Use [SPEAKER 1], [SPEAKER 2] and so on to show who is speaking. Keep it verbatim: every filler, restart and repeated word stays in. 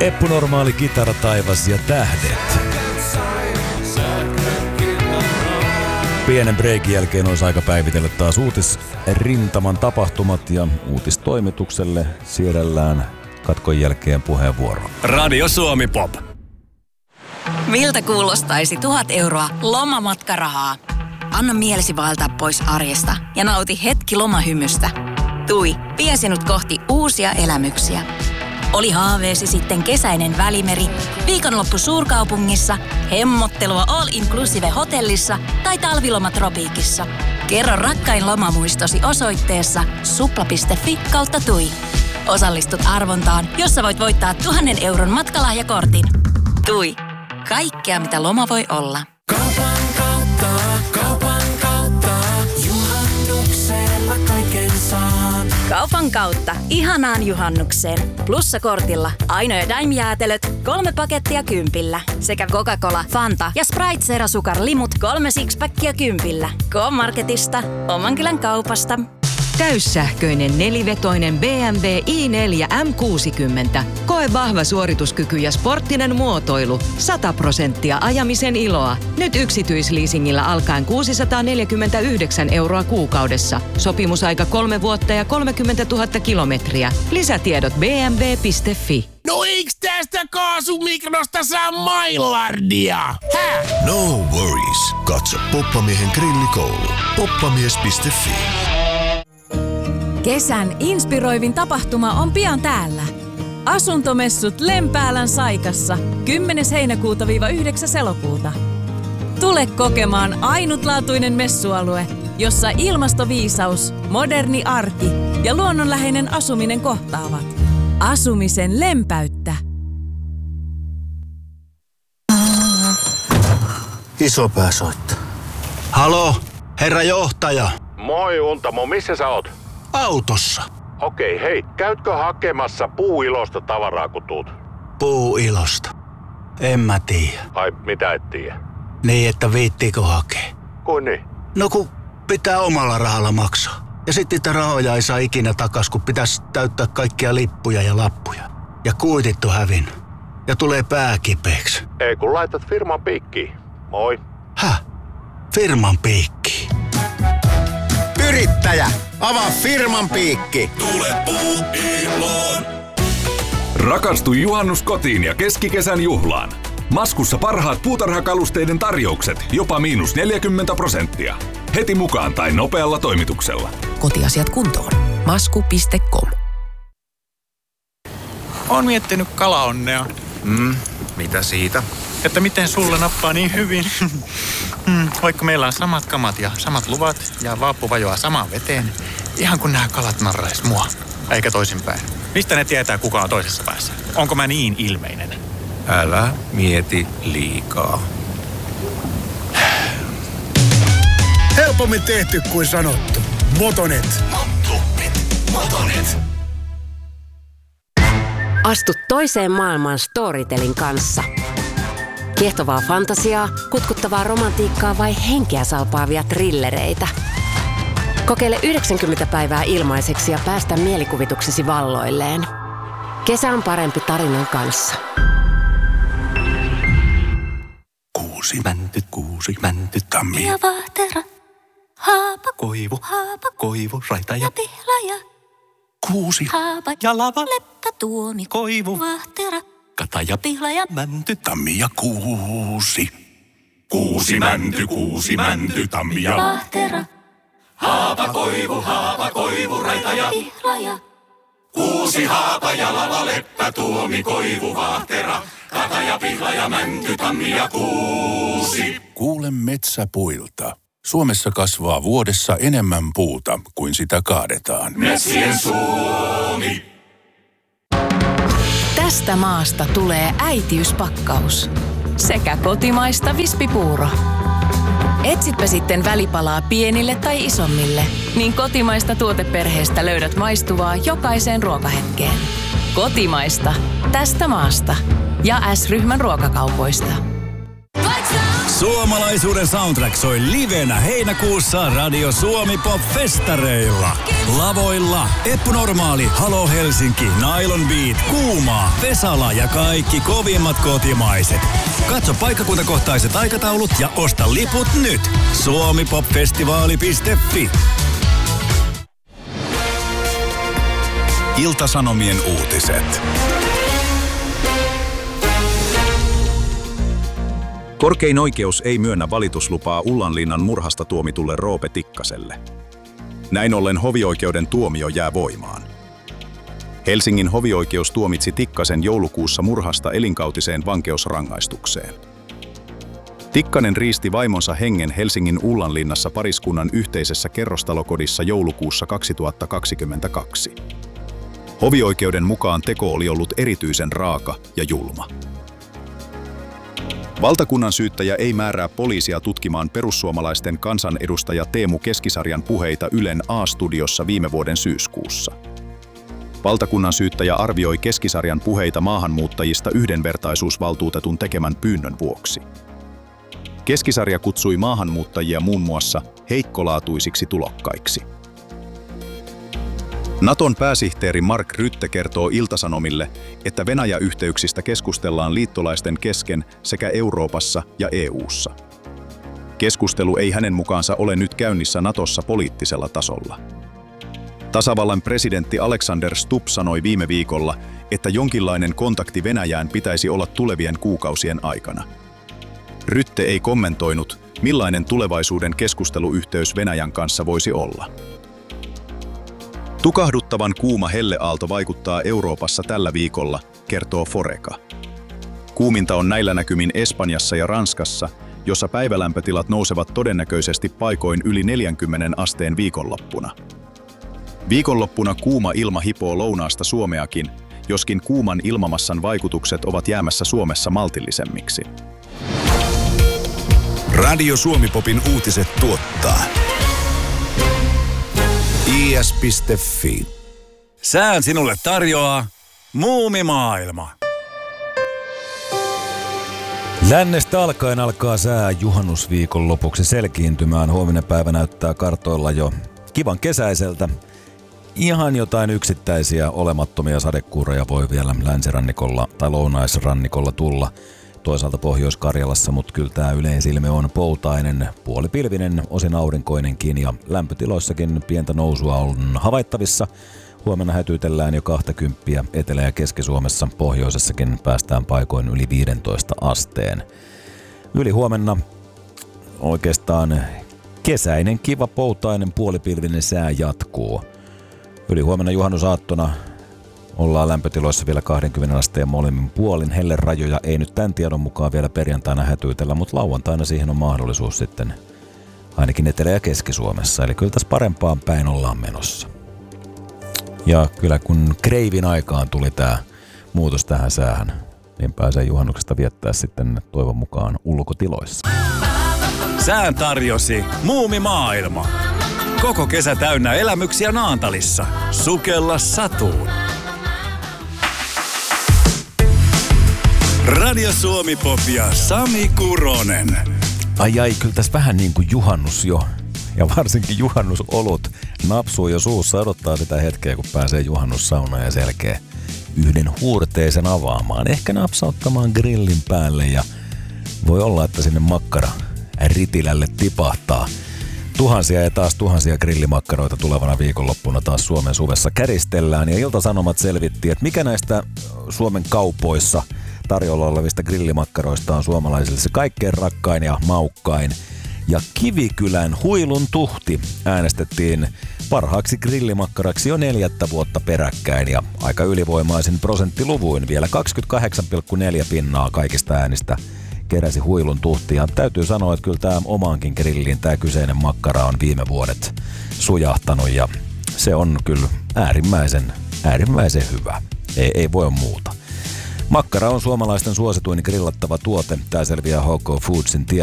[SPEAKER 1] Eppu Normaali, Kitara taivas ja tähdet. Pienen breikin jälkeen olisi aika päivitellä taas uutisrintaman tapahtumat ja uutistoimitukselle siirrellään katkon jälkeen puheenvuoro.
[SPEAKER 2] Radio Suomi Pop.
[SPEAKER 3] Miltä kuulostaisi tuhat euroa lomamatkarahaa? Anna mielesi vaeltaa pois arjesta ja nauti hetki lomahymystä. Tui, vie sinut kohti uusia elämyksiä. Oli haaveesi sitten kesäinen Välimeri, viikonloppu suurkaupungissa, hemmottelua all-inclusive hotellissa tai talviloma tropiikissa. Kerro rakkain lomamuistosi osoitteessa supla piste fi kautta tui. Osallistut arvontaan, jossa voit voittaa tuhannen euron matkalahjakortin. Tui. Kaikkea mitä loma voi olla.
[SPEAKER 4] Kaupan kautta, kaupan kautta, juhannuksella kaiken saan.
[SPEAKER 3] Kaupan kautta. Ihanaan juhannukseen. Plussakortilla Aino ja Daim-jäätelöt, kolme pakettia kympillä. Sekä Coca-Cola, Fanta ja Sprite Zero Sukar limut, kolme sixpackia kympillä. K-Marketista, oman kylän kaupasta.
[SPEAKER 5] Täyssähköinen nelivetoinen B M W i neljä M kuusikymmentä. Koe vahva suorituskyky ja sporttinen muotoilu. sata prosenttia ajamisen iloa. Nyt yksityisleasingillä alkaen kuusisataaneljäkymmentäyhdeksän euroa kuukaudessa. Sopimusaika kolme vuotta ja kolmekymmentätuhatta kilometriä. Lisätiedot b m w piste fi.
[SPEAKER 4] No eiks tästä kaasumikrosta saa mailardia? Häh?
[SPEAKER 6] No worries. Katso Poppamiehen grillikoulu. poppamies piste fi.
[SPEAKER 7] Kesän inspiroivin tapahtuma on pian täällä. Asuntomessut Lempäälän Saikassa kymmenes heinäkuuta yhdeksäs elokuuta. Tule kokemaan ainutlaatuinen messualue, jossa ilmastoviisaus, moderni arki ja luonnonläheinen asuminen kohtaavat. Asumisen lempäyttä.
[SPEAKER 8] Isopää soittaa. Halo, herra johtaja.
[SPEAKER 9] Moi Untamo, missä sä oot?
[SPEAKER 8] Autossa.
[SPEAKER 9] Okei, hei, käytkö hakemassa Puuilosta tavaraa kun tuut?
[SPEAKER 8] Puuilosta? En mä tiedä.
[SPEAKER 9] Ai, mitä et tiedä?
[SPEAKER 8] Niin, että viittiikö hakea?
[SPEAKER 9] Kuin niin?
[SPEAKER 8] No kun pitää omalla rahalla maksaa. Ja sit niitä rahoja ei saa ikinä takas, kun pitäisi täyttää kaikkia lippuja ja lappuja. Ja kuitit on hävinnyt. Ja tulee pää kipeäksi.
[SPEAKER 9] Ei kun laitat firman piikkiin. Moi.
[SPEAKER 8] Häh? Firman piikkiin?
[SPEAKER 10] Yrittäjä, avaa firman piikki.
[SPEAKER 11] Tule Puuiloon. Rakastu juhannuskotiin ja keskikesän juhlaan. Maskussa parhaat puutarhakalusteiden tarjoukset, jopa miinus neljäkymmentä prosenttia. Heti mukaan tai nopealla toimituksella.
[SPEAKER 12] Kotiasiat kuntoon. masku piste com.
[SPEAKER 13] Oon miettinyt kalaonnea.
[SPEAKER 14] Mm, mitä siitä?
[SPEAKER 13] Että miten sulle nappaa niin hyvin. mm, vaikka meillä on samat kamat ja samat luvat ja vaappu vajoaa samaan veteen. Ihan kun nämä kalat narrais mua. Eikä toisinpäin. Mistä ne tietää, kuka on toisessa päässä? Onko mä niin ilmeinen?
[SPEAKER 14] Älä mieti liikaa.
[SPEAKER 4] Helpommin tehty kuin sanottu. Motonet.
[SPEAKER 11] Motonet. Motonet.
[SPEAKER 15] Astu toiseen maailmaan Storytelin kanssa. Kiehtovaa fantasiaa, kutkuttavaa romantiikkaa vai henkeä salpaavia trillereitä. Kokeile yhdeksänkymmentä päivää ilmaiseksi ja päästä mielikuvituksesi valloilleen. Kesä on parempi tarinan kanssa.
[SPEAKER 16] Kuusi mäntyt, kuusi mäntyt, tammi.
[SPEAKER 17] Ja vahtera, haapa,
[SPEAKER 16] koivu,
[SPEAKER 17] haapa,
[SPEAKER 16] koivu, raita ja,
[SPEAKER 17] ja pihlaja.
[SPEAKER 16] Kuusi,
[SPEAKER 17] haapa,
[SPEAKER 16] ja lava,
[SPEAKER 17] leppä, tuomi,
[SPEAKER 16] koivu,
[SPEAKER 17] vahtera,
[SPEAKER 16] kata ja
[SPEAKER 17] pihlaja,
[SPEAKER 16] mänty, tammi ja kuusi.
[SPEAKER 11] Kuusi mänty, kuusi mänty, tammi ja
[SPEAKER 17] vahtera,
[SPEAKER 11] haapa, koivu, haapa, koivu, raita ja
[SPEAKER 17] pihlaja.
[SPEAKER 11] Kuusi haapa ja lava, leppä, tuomi, koivu, vahtera, kata ja pihlaja, mänty, tammi ja kuusi.
[SPEAKER 18] Kuule metsäpuilta. Suomessa kasvaa vuodessa enemmän puuta kuin sitä kaadetaan.
[SPEAKER 11] Metsien Suomi.
[SPEAKER 7] Tästä maasta tulee äitiyspakkaus. Sekä kotimaista vispipuuro. Etsitpä sitten välipalaa pienille tai isommille, niin kotimaista tuoteperheestä löydät maistuvaa jokaiseen ruokahetkeen. Kotimaista. Tästä maasta. Ja S-ryhmän ruokakaupoista.
[SPEAKER 2] Suomalaisuuden soundtrack soi livenä heinäkuussa Radio Suomi Pop-festareilla. Lavoilla Eppu Normaali, Halo Helsinki, Nylon Beat, Kuuma, Vesala ja kaikki kovimmat kotimaiset. Katso paikkakuntakohtaiset aikataulut ja osta liput nyt. suomipopfestivaali piste fi.
[SPEAKER 6] Ilta-Sanomien uutiset.
[SPEAKER 19] Korkein oikeus ei myönnä valituslupaa Ullanlinnan murhasta tuomitulle Roope Tikkaselle. Näin ollen hovioikeuden tuomio jää voimaan. Helsingin hovioikeus tuomitsi Tikkasen joulukuussa murhasta elinkautiseen vankeusrangaistukseen. Tikkanen riisti vaimonsa hengen Helsingin Ullanlinnassa pariskunnan yhteisessä kerrostalokodissa joulukuussa kaksituhattakaksikymmentäkaksi. Hovioikeuden mukaan teko oli ollut erityisen raaka ja julma. Valtakunnan syyttäjä ei määrää poliisia tutkimaan perussuomalaisten kansanedustaja Teemu Keskisarjan puheita Ylen A-studiossa viime vuoden syyskuussa. Valtakunnan syyttäjä arvioi Keskisarjan puheita maahanmuuttajista yhdenvertaisuusvaltuutetun tekemän pyynnön vuoksi. Keskisarja kutsui maahanmuuttajia muun muassa heikkolaatuisiksi tulokkaiksi. Naton pääsihteeri Mark Rutte kertoo Ilta-Sanomille, että Venäjä-yhteyksistä keskustellaan liittolaisten kesken sekä Euroopassa ja E U:ssa. Keskustelu ei hänen mukaansa ole nyt käynnissä Natossa poliittisella tasolla. Tasavallan presidentti Alexander Stubb sanoi viime viikolla, että jonkinlainen kontakti Venäjään pitäisi olla tulevien kuukausien aikana. Rutte ei kommentoinut, millainen tulevaisuuden keskusteluyhteys Venäjän kanssa voisi olla. Tukahduttavan kuuma helleaalto vaikuttaa Euroopassa tällä viikolla, kertoo Foreca. Kuuminta on näillä näkymin Espanjassa ja Ranskassa, jossa päivälämpötilat nousevat todennäköisesti paikoin yli neljänkymmenen asteen viikonloppuna. Viikonloppuna kuuma ilma hipoo lounaasta Suomeakin, joskin kuuman ilmamassan vaikutukset ovat jäämässä Suomessa maltillisemmiksi.
[SPEAKER 6] Radio Suomi Popin uutiset tuottaa i s piste f i.
[SPEAKER 2] Sään sinulle tarjoaa Muumimaailma.
[SPEAKER 1] Lännestä alkaen alkaa sää juhannusviikon lopuksi selkiintymään. Huominen päivä näyttää kartoilla jo kivan kesäiseltä. Ihan jotain yksittäisiä olemattomia sadekuuroja voi vielä länsirannikolla tai lounaisrannikolla tulla. Toisaalta Pohjois-Karjalassa, mutta kyllä tämä yleisilme on poutainen, puolipilvinen, osin aurinkoinenkin ja lämpötiloissakin pientä nousua on havaittavissa. Huomenna hätyytellään jo kaksikymmentä Etelä- ja Keski-Suomessa, pohjoisessakin päästään paikoin yli viisitoista asteen. Yli huomenna oikeastaan kesäinen, kiva, poutainen, puolipilvinen sää jatkuu. Yli huomenna juhannusaattona ollaan lämpötiloissa vielä kaksikymmentä asteen molemmin puolin. Hellerajoja ei nyt tämän tiedon mukaan vielä perjantaina hätyytellä, mutta lauantaina siihen on mahdollisuus sitten ainakin Etelä- ja Keski-Suomessa. Eli kyllä tässä parempaan päin ollaan menossa. Ja kyllä kun kreivin aikaan tuli tämä muutos tähän säähän, niin pääsee juhannuksesta viettää sitten toivon mukaan ulkotiloissa.
[SPEAKER 2] Sään tarjosi Muumimaailma. Koko kesä täynnä elämyksiä Naantalissa. Sukella satuun. Radio Suomi Pop ja Sami Kuronen.
[SPEAKER 1] Ai ai, kyllä tässä vähän niin kuin juhannus jo. Ja varsinkin juhannusolut napsuu jo suussa, odottaa sitä hetkeä, kun pääsee juhannussaunaan ja selkeä yhden huurteisen avaamaan. Ehkä napsauttamaan grillin päälle ja voi olla, että sinne makkara ritilälle tipahtaa. Tuhansia ja taas tuhansia grillimakkaroita tulevana viikonloppuna taas Suomen suvessa käristellään. Ja Ilta-Sanomat selvitti, että mikä näistä Suomen kaupoissa tarjolla olevista grillimakkaroista on suomalaisille se kaikkein rakkain ja maukkain. Ja Kivikylän Huilun tuhti äänestettiin parhaaksi grillimakkaraksi jo neljättä vuotta peräkkäin ja aika ylivoimaisin prosenttiluvuin vielä kaksikymmentäkahdeksan pilkku neljä pinnaa kaikista äänistä keräsi Huilun tuhti. Ja täytyy sanoa, että kyllä tämä omaankin grilliin tämä kyseinen makkara on viime vuodet sujahtanut ja se on kyllä äärimmäisen, äärimmäisen hyvä. Ei, ei voi muuta. Makkara on suomalaisten suosituin grillattava tuote. Tämä selviää H K Foodsin